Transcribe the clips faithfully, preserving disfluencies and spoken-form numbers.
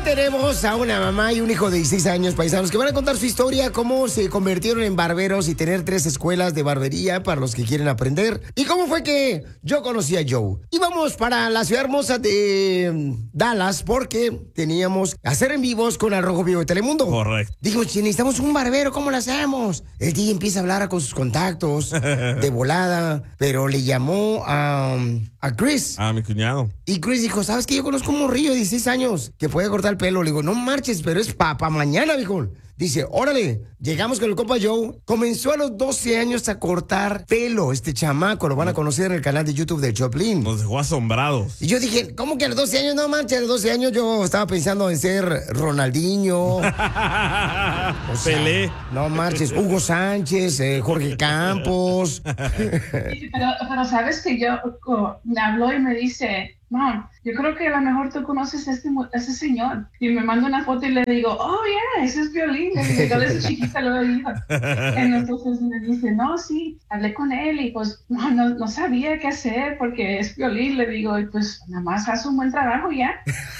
tenemos a una mamá y un hijo de dieciséis años, paisanos, que van a contar su historia, cómo se convirtieron en barberos y tener tres escuelas de barbería para los que quieren aprender. Y cómo fue que yo conocí a Joe. Y vamos para la ciudad hermosa de Dallas porque teníamos que hacer en vivos con el Rojo Vivo de Telemundo. Correcto. Dijo, si necesitamos un barbero, ¿cómo lo hacemos? El D J empieza a hablar con sus contactos de volada, pero le llamó a, a Chris. A mi cuñado. Y Chris dijo, ¿sabes qué? Yo conozco un morrillo de dieciséis años que puede cortar el pelo. Le digo, no marches, pero es para pa mañana, viejo. Dice, órale, llegamos con el compa Joe. Comenzó a los doce años a cortar pelo. Este chamaco lo van a conocer en el canal de YouTube de Choplin. Nos dejó asombrados. Y yo dije, ¿cómo que a los doce años? No manches, a los doce años yo estaba pensando en ser Ronaldinho. O sea, Pelé. No marches, Hugo Sánchez, eh, Jorge Campos. pero, pero sabes que yo oh, me habló y me dice, Mom, yo creo que a lo mejor tú conoces a este, a ese señor. Y me manda una foto y le digo, oh, yeah, ese es Violín. Le digo, yo desde chiquita lo he oído. Entonces me dice, no, sí, hablé con él y pues no, no, no sabía qué hacer porque es Violín. Le digo, y pues nada más hace un buen trabajo ya.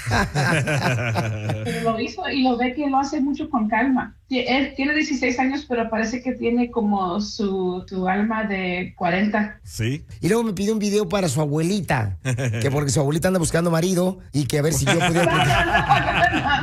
Pero lo hizo y lo ve que lo hace mucho con calma. Él tiene dieciséis años, pero parece que tiene como su, su alma de cuarenta. Sí. Y luego me pidió un video para su abuelita, que porque su abuelita anda buscando marido y que a ver si yo podía...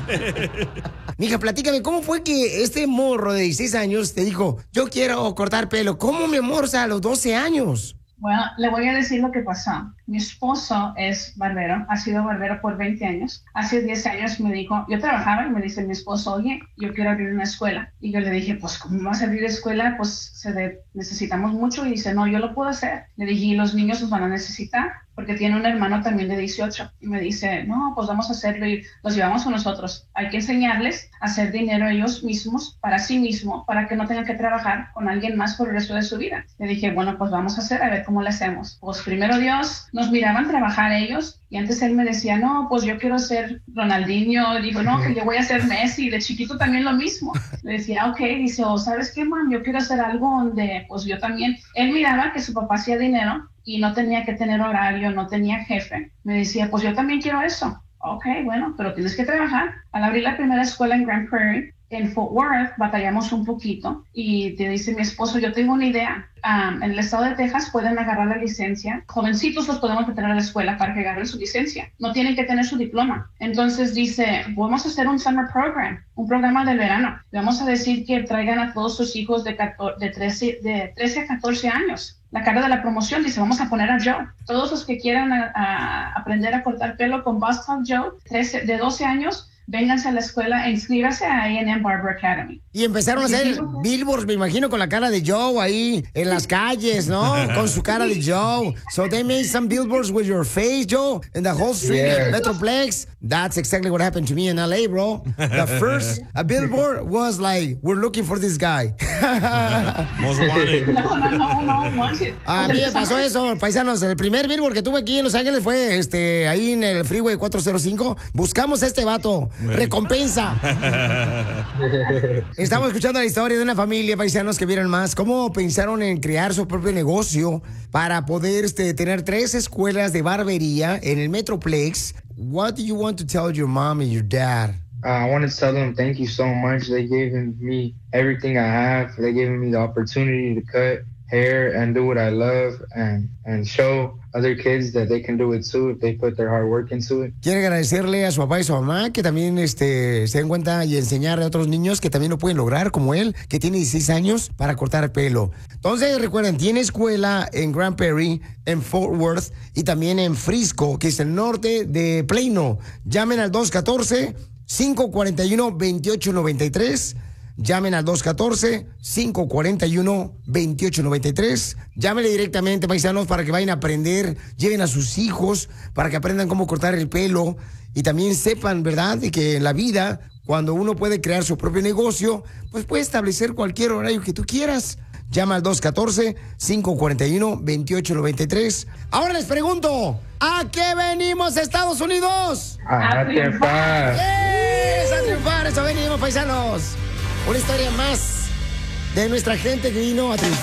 Mija, platícame, ¿cómo fue que este morro de dieciséis años te dijo, yo quiero cortar pelo? ¿Cómo, mi amor, o sea, a los doce años? Bueno, le voy a decir lo que pasó. Mi esposo es barbero, ha sido barbero por veinte años. Hace diez años me dijo, yo trabajaba y me dice mi esposo, oye, yo quiero abrir una escuela. Y yo le dije, pues, ¿cómo vas a abrir escuela? Pues se de, necesitamos mucho. Y dice, no, yo lo puedo hacer. Le dije, ¿y los niños los van a necesitar? Porque tiene un hermano también de dieciocho. Y me dice, no, pues vamos a hacerlo y los llevamos con nosotros. Hay que enseñarles a hacer dinero ellos mismos, para sí mismos, para que no tengan que trabajar con alguien más por el resto de su vida. Le dije, bueno, pues vamos a hacer, a ver cómo lo hacemos. Pues primero Dios, nos miraban trabajar ellos. Y antes él me decía, no, pues yo quiero ser Ronaldinho. Digo, no, que yo voy a ser Messi. De chiquito también lo mismo. Le decía, ok. Dice, oh, ¿sabes qué, man? Yo quiero hacer algo donde, pues yo también. Él miraba que su papá hacía dinero y no tenía que tener horario, no tenía jefe. Me decía, pues yo también quiero eso. Ok, bueno, pero tienes que trabajar. Al abrir la primera escuela en Grand Prairie, en Fort Worth, batallamos un poquito y te dice mi esposo, yo tengo una idea. Um, en el estado de Texas pueden agarrar la licencia. Jovencitos los podemos meter a la escuela para que agarren su licencia. No tienen que tener su diploma. Entonces dice, vamos a hacer un summer program, un programa de verano. Le vamos a decir que traigan a todos sus hijos de, catorce, de, trece, de trece a catorce años. La cara de la promoción dice, vamos a poner a Joe. Todos los que quieran a, a aprender a cortar pelo con Boston Joe, trece, de doce años, vénganse a la escuela e inscríbase a A and M Barber Academy. Y empezaron a hacer billboards, me imagino, con la cara de Joe ahí en las calles, ¿no? Con su cara de Joe. So they made some billboards with your face, Joe, in the whole street, yeah. Metroplex. That's exactly what happened to me in L A, bro. The first a billboard was like, we're looking for this guy. Most wanted. No, no, no, no, no. A mí me pasó eso, paisanos. El primer billboard que tuve aquí en Los Ángeles fue este ahí en el Freeway cuatrocientos cinco. Buscamos a este vato. Recompensa. Estamos escuchando la historia de una familia, paisanos, que vieron más cómo pensaron en crear su propio negocio para poder este, tener tres escuelas de barbería en el Metroplex. What do you want to tell your mom and your dad? Uh, I want to tell them thank you so much. They gave me everything I have. They gave me the opportunity to cut hair and do what I love and, and show other kids that they can do it too if they put their hard work into it. Quiero agradecerle a su papá y su mamá que también este, se den cuenta y enseñarle a otros niños que también lo pueden lograr como él, que tiene dieciséis años para cortar pelo. Entonces recuerden, tiene escuela en Grand Prairie, en Fort Worth y también en Frisco, que es el norte de Plano. Llamen al dos uno cuatro, cinco cuatro uno, dos ocho nueve tres. Llamen al dos uno cuatro, cinco cuatro uno, dos ocho nueve tres. Llámenle directamente, paisanos, para que vayan a aprender. Lleven a sus hijos para que aprendan cómo cortar el pelo. Y también sepan, ¿verdad?, de que en la vida, cuando uno puede crear su propio negocio, pues puede establecer cualquier horario que tú quieras. Llama al dos uno cuatro, cinco cuatro uno, dos ocho nueve tres. Ahora les pregunto, ¿a qué venimos, Estados Unidos? A triunfar. ¡Es a triunfar! Eso venimos, paisanos. Una historia más de nuestra gente que vino a triunfar.